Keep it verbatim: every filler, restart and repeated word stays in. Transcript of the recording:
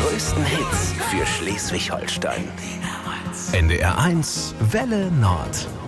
größten Hits für Schleswig-Holstein. N D R eins Welle Nord.